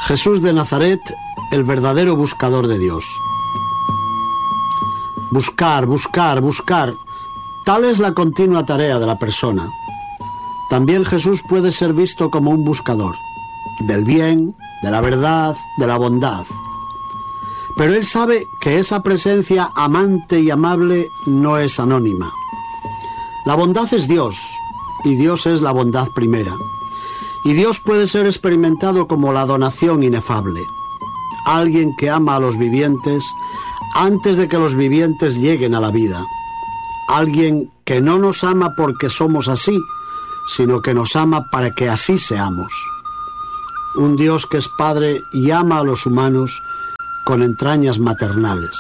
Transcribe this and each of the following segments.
Jesús de Nazaret, el verdadero buscador de Dios. Buscar, buscar, buscar. Tal es la continua tarea de la persona. También Jesús puede ser visto como un buscador del bien, de la verdad, de la bondad. Pero él sabe que esa presencia amante y amable no es anónima. La bondad es Dios, y Dios es la bondad primera. Y Dios puede ser experimentado como la donación inefable. Alguien que ama a los vivientes antes de que los vivientes lleguen a la vida. Alguien que no nos ama porque somos así, sino que nos ama para que así seamos. Un Dios que es Padre y ama a los humanos con entrañas maternales.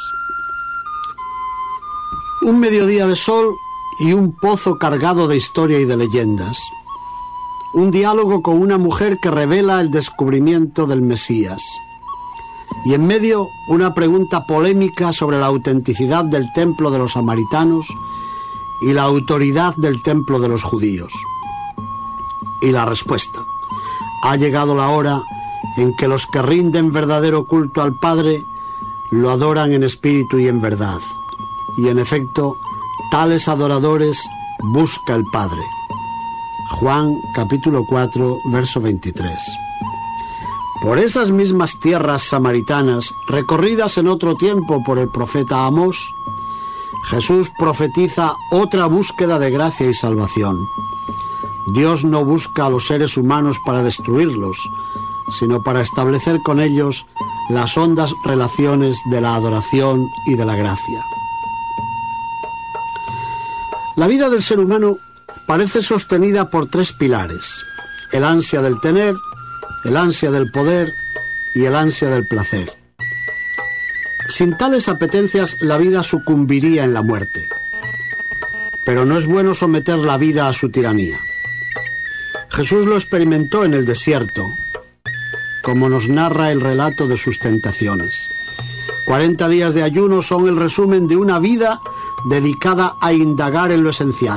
Un mediodía de sol y un pozo cargado de historia y de leyendas. Un diálogo con una mujer que revela el descubrimiento del Mesías. Y en medio, una pregunta polémica sobre la autenticidad del templo de los samaritanos y la autoridad del templo de los judíos. Y la respuesta: ha llegado la hora en que los que rinden verdadero culto al Padre lo adoran en espíritu y en verdad. Y en efecto, tales adoradores busca el Padre. Juan capítulo 4, verso 23. Por esas mismas tierras samaritanas, recorridas en otro tiempo por el profeta Amós, Jesús profetiza otra búsqueda de gracia y salvación. Dios no busca a los seres humanos para destruirlos, sino para establecer con ellos las hondas relaciones de la adoración y de la gracia. La vida del ser humano parece sostenida por tres pilares: el ansia del tener, el ansia del poder y el ansia del placer. Sin tales apetencias, la vida sucumbiría en la muerte. Pero no es bueno someter la vida a su tiranía. Jesús lo experimentó en el desierto, como nos narra el relato de sus tentaciones. 40 días de ayuno son el resumen de una vida dedicada a indagar en lo esencial.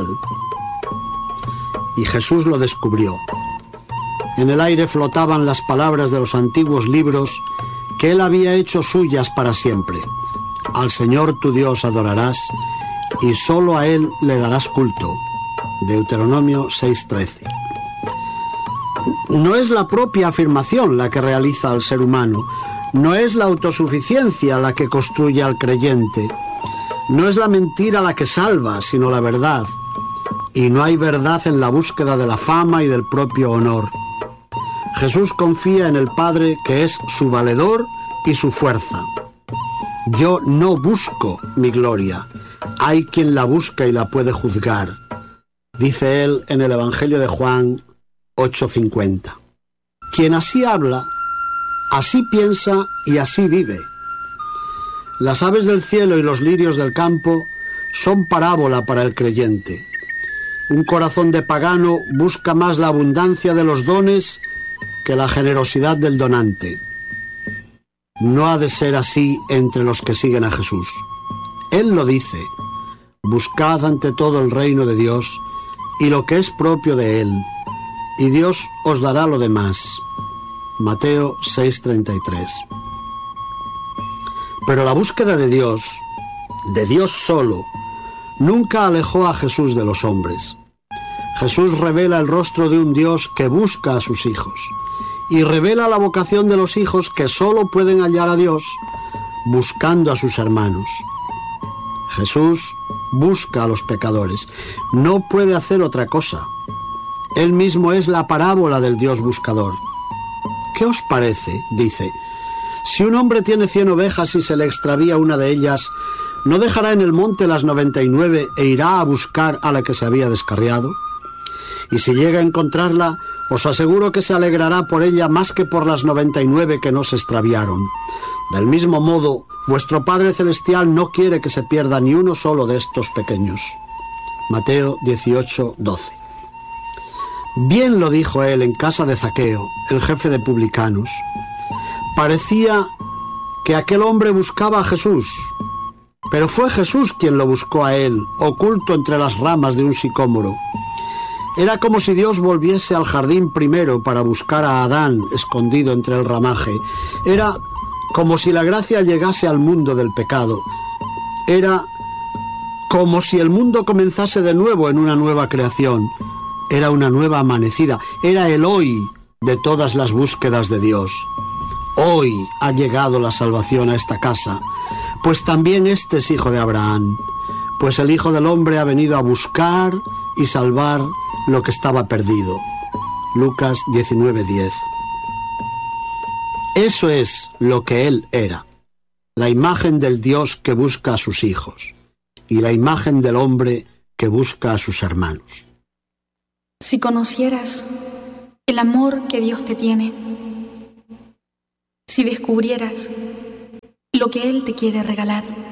Y Jesús lo descubrió. En el aire flotaban las palabras de los antiguos libros que él había hecho suyas para siempre. Al Señor tu Dios adorarás y solo a él le darás culto. Deuteronomio 6:13. No es la propia afirmación la que realiza al ser humano, no es la autosuficiencia la que construye al creyente, no es la mentira la que salva, sino la verdad. Y no hay verdad en la búsqueda de la fama y del propio honor. Jesús confía en el Padre, que es su valedor y su fuerza. Yo no busco mi gloria, hay quien la busca y la puede juzgar, dice él en el Evangelio de Juan 8:50. Quien así habla, así piensa y así vive. Las aves del cielo y los lirios del campo son parábola para el creyente. Un corazón de pagano busca más la abundancia de los dones que la generosidad del donante. No ha de ser así entre los que siguen a Jesús. Él lo dice: buscad ante todo el reino de Dios y lo que es propio de él, y Dios os dará lo demás. Mateo 6:33. Pero la búsqueda de Dios solo, nunca alejó a Jesús de los hombres. Jesús revela el rostro de un Dios que busca a sus hijos y revela la vocación de los hijos que solo pueden hallar a Dios buscando a sus hermanos. Jesús busca a los pecadores, no puede hacer otra cosa. Él mismo es la parábola del Dios buscador. ¿Qué os parece?, dice. Si un hombre tiene 100 ovejas y se le extravía una de ellas, ¿no dejará en el monte las 99 e irá a buscar a la que se había descarriado? Y si llega a encontrarla, os aseguro que se alegrará por ella más que por las 99 que no se extraviaron. Del mismo modo, vuestro Padre Celestial no quiere que se pierda ni uno solo de estos pequeños. Mateo 18:12. Bien lo dijo él en casa de Zaqueo, el jefe de publicanos. Parecía que aquel hombre buscaba a Jesús, pero fue Jesús quien lo buscó a él, oculto entre las ramas de un sicómoro. Era como si Dios volviese al jardín primero para buscar a Adán escondido entre el ramaje. Era como si la gracia llegase al mundo del pecado. Era como si el mundo comenzase de nuevo en una nueva creación. Era una nueva amanecida. Era el hoy de todas las búsquedas de Dios. Hoy ha llegado la salvación a esta casa, pues también este es hijo de Abraham, pues el Hijo del Hombre ha venido a buscar y salvar lo que estaba perdido. Lucas 19:10. Eso es lo que él era, la imagen del Dios que busca a sus hijos y la imagen del hombre que busca a sus hermanos. Si conocieras el amor que Dios te tiene, si descubrieras lo que Él te quiere regalar,